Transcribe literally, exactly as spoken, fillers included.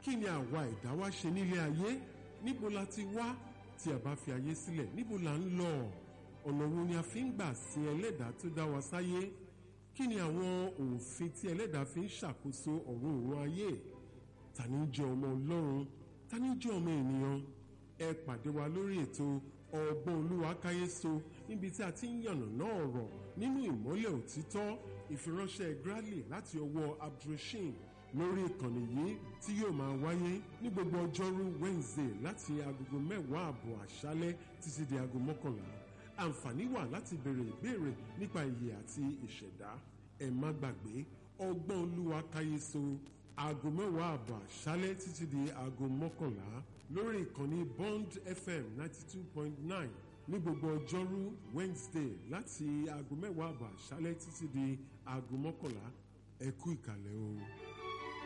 kí ni àwa ẹ̀dá wá ṣe nílé ayé? Níbo la ti wá tí a bá fi ayé sílẹ̀? Níbo la ń lọ? Ọ̀nà wo ni a fi ń gbà sin ẹlẹ́dàá tó dá wa sáyé? Kí ni àwọn òfin tí ẹlẹ́dàá fi ń ṣàkóso ọ̀run òun ayé? Ta ni jẹ́ ọmọ Ọlọ́run? Ta ni jẹ́ ọmọ ènìyàn? Ẹ pàdé wa lórí ètò Ọgbọ́n Olúwa káyéso níbi tí a ti ń yànnàná ọ̀rọ̀ nínú ìmọ́lẹ̀ òtítọ́, ìfiránṣẹ́ Bradley láti ọwọ́ Abdulrasheed lórí ìkànnì yìí tí yóò máa wáyé ní gbogbo ọjọ́rú Wednesday láti agogo mẹ́wàá àbọ̀ àṣálẹ́ títí di aago mọ́kànlá. Àǹfààní wà láti béèrè ìbéèrè nípa ìyè àti ìṣẹ̀dá. Ẹ má gbàgbé Ọgbọ́n Olúwa káyéso aago mẹ́wàá àbọ̀ àṣálẹ́ títí di aago mọ́kànlá lórí ìkànnì Bond F M ninety two point nine ní gbogbo ọjọ́rú Wednesday láti aago mẹ́wàá àbọ̀ àṣálẹ́ títí di aago mọ́kànlá. Ẹ kú ìkàlẹ̀ o.